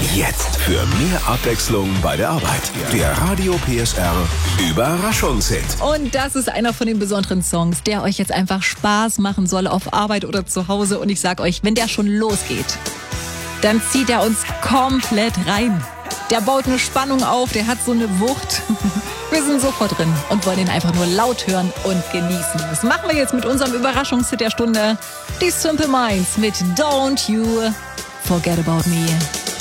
Jetzt für mehr Abwechslung bei der Arbeit. Der Radio PSR Überraschungshit. Und das ist einer von den besonderen Songs, der euch jetzt einfach Spaß machen soll auf Arbeit oder zu Hause. Und ich sag euch, wenn der schon losgeht, dann zieht er uns komplett rein. Der baut eine Spannung auf, der hat so eine Wucht. Wir sind sofort drin und wollen ihn einfach nur laut hören und genießen. Das machen wir jetzt mit unserem Überraschungshit der Stunde. Die Simple Minds mit Don't You Forget About Me.